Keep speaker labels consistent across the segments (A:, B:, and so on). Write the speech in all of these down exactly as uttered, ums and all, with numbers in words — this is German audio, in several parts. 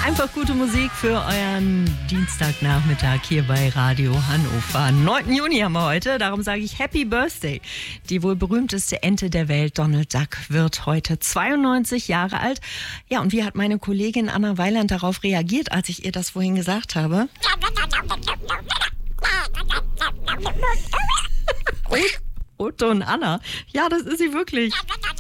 A: Einfach gute Musik für euren Dienstagnachmittag hier bei Radio Hannover. neunten Juni haben wir heute, darum sage ich Happy Birthday. Die wohl berühmteste Ente der Welt, Donald Duck, wird heute zweiundneunzig Jahre alt. Ja, und wie hat meine Kollegin Anna Weiland darauf reagiert, als ich ihr das vorhin gesagt habe? Otto und Anna. Ja, das ist sie wirklich.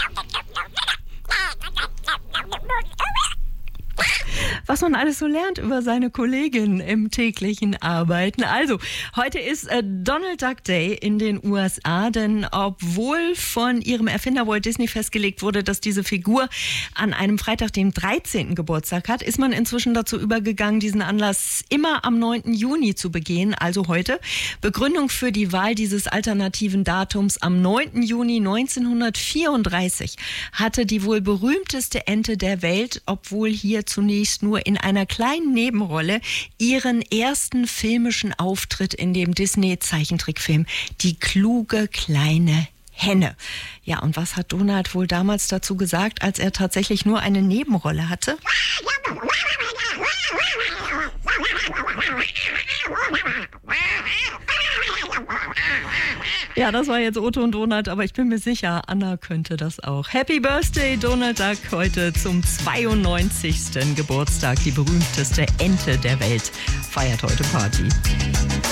A: Was man alles so lernt über seine Kollegin im täglichen Arbeiten. Also, heute ist äh, Donald Duck Day in den U S A, denn obwohl von ihrem Erfinder Walt Disney festgelegt wurde, dass diese Figur an einem Freitag, den dreizehnten Geburtstag hat, ist man inzwischen dazu übergegangen, diesen Anlass immer am neunten Juni zu begehen, also heute. Begründung für die Wahl dieses alternativen Datums: am neunten Juni neunzehnhundertvierunddreißig hatte die wohl berühmteste Ente der Welt, obwohl hier zunächst nur in einer kleinen Nebenrolle, ihren ersten filmischen Auftritt in dem Disney-Zeichentrickfilm Die kluge kleine Henne. Ja, und was hat Donald wohl damals dazu gesagt, als er tatsächlich nur eine Nebenrolle hatte? Ja, das war jetzt Otto und Donald, aber ich bin mir sicher, Anna könnte das auch. Happy Birthday, Donald Duck, heute zum zweiundneunzigsten Geburtstag. Die berühmteste Ente der Welt feiert heute Party.